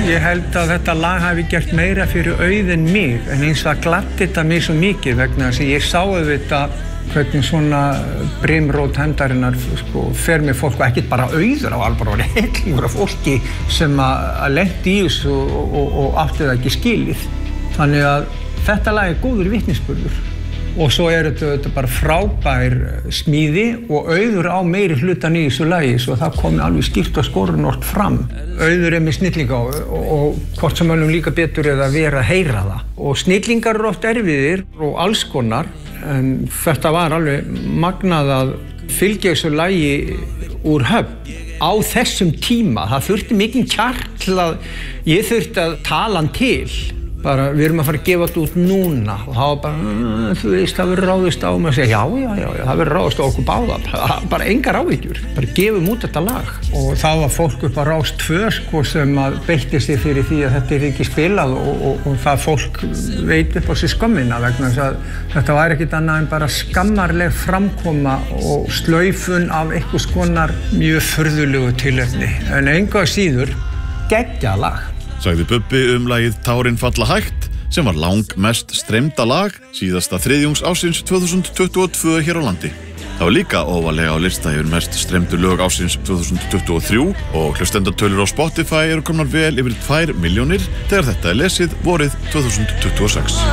Ég held að þetta lag hafi gert meira fyrir Auð en mig, en eins og það gladdi þetta mig svo mikið vegna þess að ég sá auðvitað hvernig svona brimrót hendarinnar fer með fólk og ekkert bara Auður á alveg bara hellingur af fólki sem að lenti í þessu og átti það ekki skilið. Þannig að þetta lag góður vitnisburður. Og svo þetta bara frábær smíði og Auður á meiri hlutan í þessu lagi svo það komi alveg skýrt og skornort fram. Auður með snillinga og hvort sem öllum líka betur er að vera að heyra það. Og snillingar oft erfiðir og alls konar en þetta var alveg magnað að fylgja þessu lagi úr höfn á þessum tíma. Það þurfti mikinn kjark til að ég þurfti að tala hann til. Bara, við erum að fara að gefa þetta út núna og það var bara, þú veist, það verður ráðist á mig að segja, já, það verður ráðist á okkur báða, bara engar áhyggjur, bara gefum út þetta lag. Og þá var fólk upp á Rás 2 sem að beitti sig fyrir því að þetta er ekki spilað og það fólk veit upp á sig skömmina vegna þess að þetta væri ekkit annað en bara skammarleg framkoma og slaufun af einhvers konar mjög furðulegu tilefni. En engu að síður, geggjað lag. Sagði Bubbi lagið Tárin falla hægt sem var langmest streymda lag síðasta þriðjungs ársins 2022 hér á landi. Það var líka ofarlega á lista yfir mest streymdu lög ársins 2023 og hlustendatölur á Spotify eru komnar vel yfir 2 milljónir þegar þetta er lesið vorið 2026.